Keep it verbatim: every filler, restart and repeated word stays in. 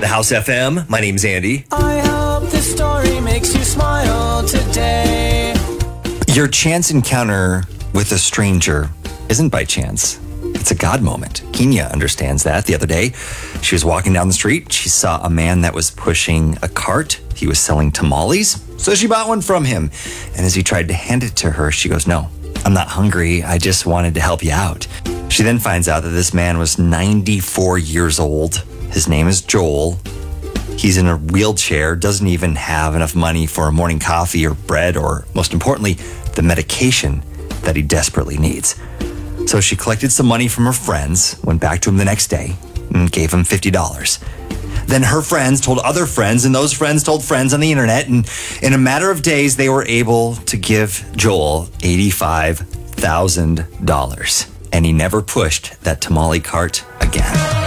House F M. My name's Andy. I hope this story makes you smile today. Your chance encounter with a stranger isn't by chance. It's a God moment. Kenya understands that. The other day, she was walking down the street. She saw a man that was pushing a cart. He was selling tamales, so she bought one from him. And as he tried to hand it to her, she goes, "No, I'm not hungry. I just wanted to help you out." She then finds out that this man was ninety-four years old. His name is Joel. He's in a wheelchair, doesn't even have enough money for a morning coffee or bread or, most importantly, the medication that he desperately needs. So she collected some money from her friends, went back to him the next day, and gave him fifty dollars. Then her friends told other friends, and those friends told friends on the internet, and in a matter of days, they were able to give Joel eighty-five thousand dollars. And he never pushed that tamale cart again.